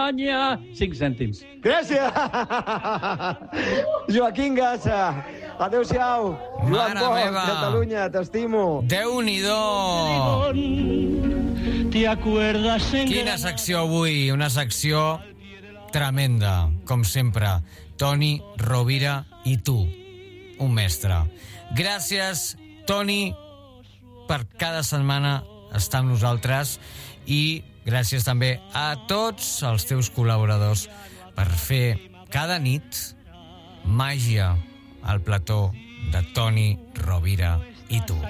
Espanya, 5 cèntims. Gràcies! Joaquín Gassa. Adéu-siau. Joan Mare Bosch, meva. Catalunya, t'estimo. Déu-n'hi-do! ¿Te acuerdas en Quina secció avui, una secció tremenda, com sempre. Toni Rovira i tu, un mestre. Gràcies, Toni, per cada setmana estar amb nosaltres i gràcies també a tots els teus col·laboradors per fer cada nit màgia al plató de Toni Rovira i tu.